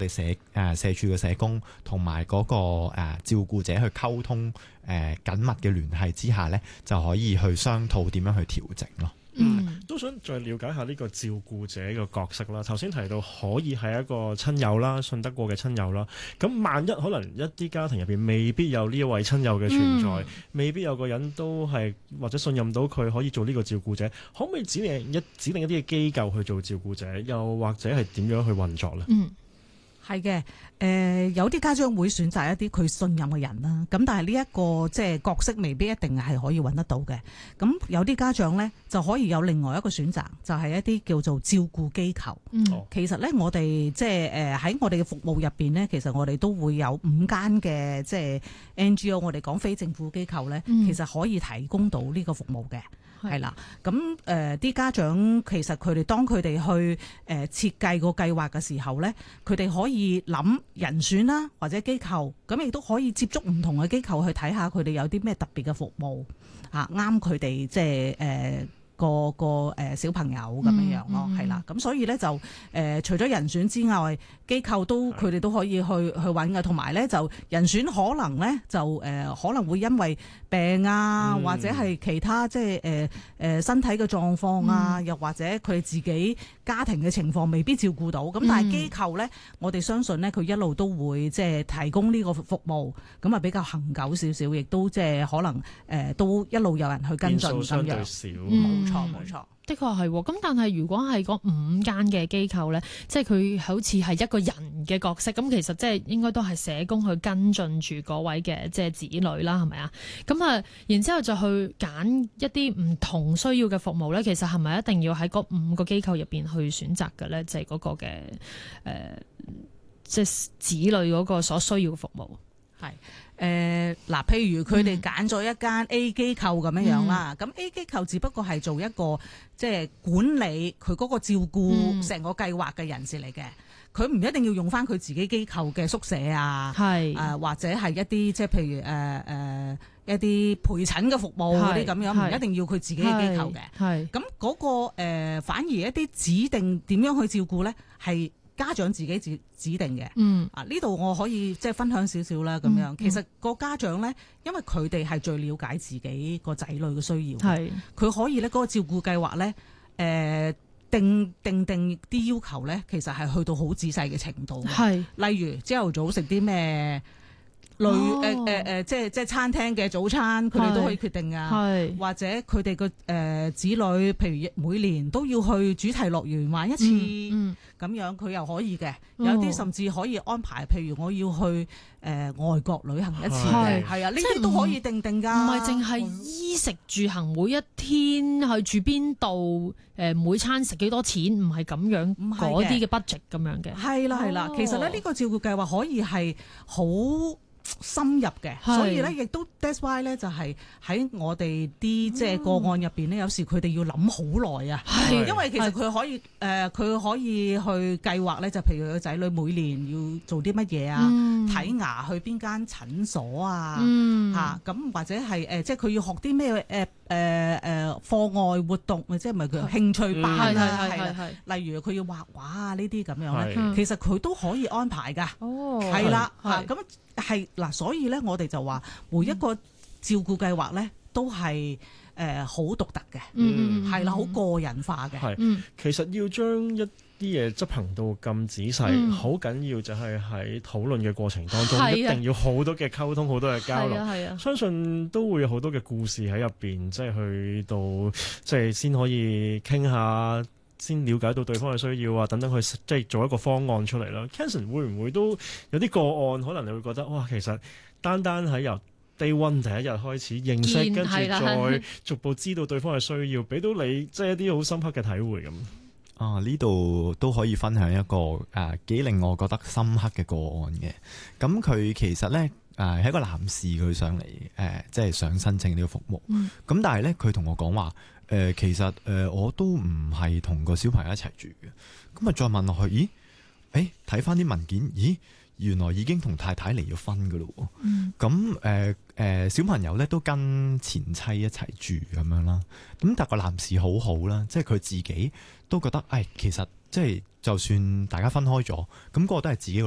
哋社署嘅社工同埋嗰個照顧者去溝通緊密嘅聯繫之下咧，就可以去商討點樣去調整咯。 都想再了解下呢個照顧者嘅角色啦。頭先提到可以係一個親友啦，信得過嘅親友啦。咁萬一可能一啲家庭入邊未必有呢一位親友嘅存在，未必有個人都係或者信任到佢可以做呢個照顧者，可唔可以指定一啲嘅機構去做照顧者？又或者係點樣去運作呢？ 係嘅，有啲家長會選擇一啲佢信任嘅人啦，咁但係呢一個即係角色未必一定係可以揾得到嘅。咁有啲家長呢，就可以有另外一個選擇，就係一啲叫做照顧機構。其實呢，我哋即係喺我哋嘅服務入邊呢，其實我哋都會有5間嘅即係 NGO， 我哋講非政府機構呢，其實可以提供到呢個服務嘅。係啦，咁啲家長其實佢哋當佢哋去設計個計劃嘅時候咧，佢哋可以諗人選啦，或者機構，咁亦都可以接觸唔同嘅機構去睇下佢哋有啲咩特別嘅服務啱佢哋即係個小朋友咁樣樣咯，係啦，咁所以咧就除咗人選之外，機構佢哋都可以去揾嘅，同埋咧就人選可能咧就可能會因為病啊，或者係其他即係身體嘅狀況啊，又或者佢哋自己家庭嘅情況未必照顧到，咁但係機構咧，我哋相信咧佢一路都會即係提供呢個服務，咁啊比較恆久少少，亦都即係可能都一路有人去跟進咁樣。 相對少， 冇錯。 的確係喎，咁但係如果係嗰5間嘅機構咧，即係佢好似係一個人嘅角色，咁其實即係應該都係社工去跟進住嗰位嘅即係子女啦，係咪啊？咁啊，然之後就去揀一啲唔同需要嘅服務咧，其實係咪一定要喺嗰5個機構入邊去選擇嘅咧？即係嗰個嘅即係子女嗰個所需要嘅服務係。嗱，譬如佢哋揀咗一間 A 機構咁樣樣啦，咁 A 機構只不過係做一個即係管理佢嗰個照顧成個計劃嘅人士嚟嘅，佢唔一定要用翻佢自己機構嘅宿舍啊，或者係一啲即係譬如一啲陪診嘅服務嗰啲咁樣，唔一定要佢自己嘅機構嘅。咁嗰個反而一啲指定點樣去照顧咧，係家長自己指定嘅。呢度我可以即係分享少少啦，咁樣。其實個家長咧，因為佢哋係最了解自己個仔女嘅需要，佢可以咧嗰個照顧計劃咧，定啲要求咧，其實係去到好仔細嘅程度嘅。例如朝頭早食啲咩即係餐廳嘅早餐，佢哋都可以決定啊。或者佢哋個子女，譬如每年都要去主題樂園玩一次，咁樣佢又可以嘅。有啲甚至可以安排，譬如我要去外國旅行一次嘅，係啊，呢啲都可以定㗎。 唔係淨係衣食住行，每一天去住邊度，每餐食幾多錢，唔係咁樣嗰啲嘅 budget 咁樣嘅。係啦，其實咧呢個照顧計劃可以係好深入嘅，所以咧亦都 that's why 咧就係喺我哋啲即係個案入邊咧，有時佢哋要諗好耐啊，因為其實佢可以去計劃咧，就譬如佢個仔女每年要做啲乜嘢啊，睇牙去邊間診所啊，咁或者係即係佢要學啲咩課外活動，即係唔係佢興趣班啊，例如佢要畫畫呢啲咁樣咧，其實佢都可以安排㗎，係啦，咁。係嗱，所以咧，我哋就話每一個照顧計劃咧，都係好獨特嘅，係啦，好個人化嘅。 其實要將一啲嘢執行到咁仔細，好緊要就係喺討論嘅過程當中，一定要好多嘅溝通，好多嘅交流。相信都會有好多嘅故事喺入邊，即係去到即係先可以傾下。先了解到對方嘅需要啊，等等去即係做一個方案出嚟啦。Kenson 會唔會都有啲個案，可能你會覺得哇，其實單喺由 Day One 第一日開始認識，跟住再逐步知道對方嘅需要，俾到你即係一啲好深刻嘅體會咁。 呢度都可以分享一個幾令我覺得深刻嘅個案嘅。咁佢其實咧係一個男士，佢上嚟即係想申請呢個服務。咁但係咧，佢同我講話。其實我都唔係同個小朋友一齊住嘅，咁啊再問落去，睇翻啲文件，原來已經同太太離咗婚噶咯喎，咁小朋友咧都跟前妻一齊住咁樣啦，咁但個男士好好啦，即係佢自己都覺得，其實即係就算大家分開咗，咁嗰個都係自己